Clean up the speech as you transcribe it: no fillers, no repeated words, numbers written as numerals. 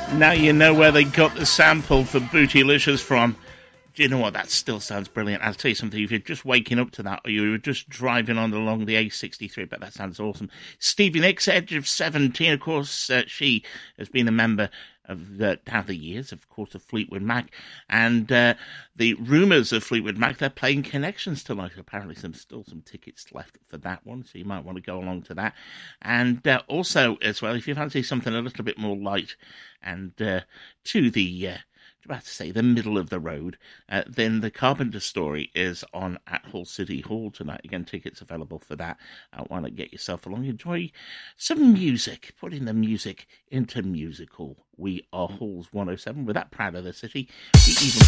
Now you know where they got the sample for Bootylicious from. Do you know what? That still sounds brilliant. I'll tell you something. If you're just waking up to that, or you were just driving on along the A63, but that sounds awesome. Stevie Nicks, Edge of 17. Of course, she has been a member of down the years, of course, of Fleetwood Mac. And the rumours of Fleetwood Mac, they're playing Connections tonight. Apparently, still some tickets left for that one, so you might want to go along to that. And also, as well, if you fancy something a little bit more light and to the... about to say the middle of the road, then the Carpenter Story is on at Hull City Hall tonight. Again, tickets available for that. Why not get yourself along? Enjoy some music, putting the music into musical. We are Halls 107. We're that proud of the city. We even